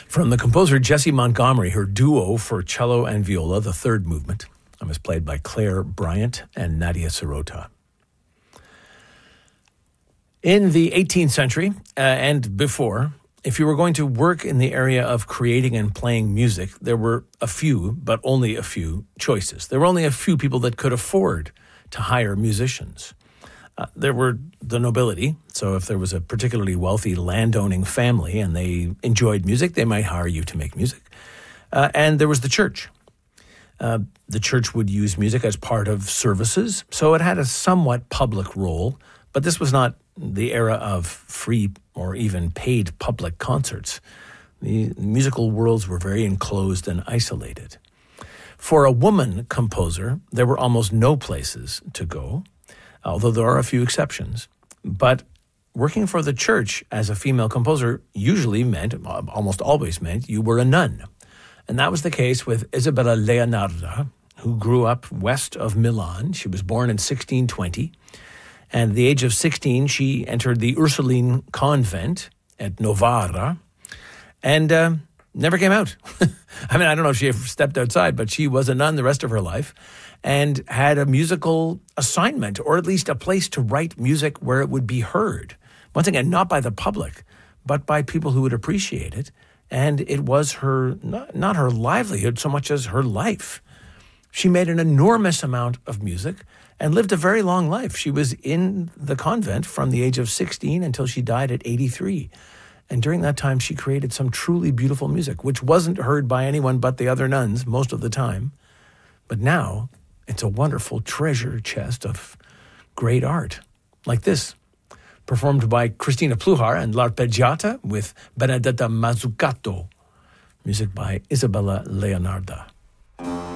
From the composer Jessie Montgomery, her duo for cello and viola, the third movement, was played by Claire Bryant and Nadia Sirota. In the 18th century and before, if you were going to work in the area of creating and playing music, there were a few, but only a few, choices. There were only a few people that could afford to hire musicians. There were the nobility, so if there was a particularly wealthy landowning family and they enjoyed music, they might hire you to make music. And there was the church. The church would use music as part of services, so it had a somewhat public role, but this was not the era of free or even paid public concerts. The musical worlds were very enclosed and isolated. For a woman composer, there were almost no places to go, although there are a few exceptions. But working for the church as a female composer usually meant, almost always meant, you were a nun. And that was the case with Isabella Leonarda, who grew up west of Milan. She was born in 1620. And at the age of 16, she entered the Ursuline convent at Novara and never came out. I mean, I don't know if she ever stepped outside, but she was a nun the rest of her life and had a musical assignment, or at least a place to write music where it would be heard. Once again, not by the public, but by people who would appreciate it. And it was her, not her livelihood so much as her life. She made an enormous amount of music and lived a very long life. She was in the convent from the age of 16 until she died at 83. And during that time, she created some truly beautiful music, which wasn't heard by anyone but the other nuns most of the time. But now, it's a wonderful treasure chest of great art, like this, performed by Cristina Pluhar and L'Arpeggiata with Benedetta Mazzucato, music by Isabella Leonarda.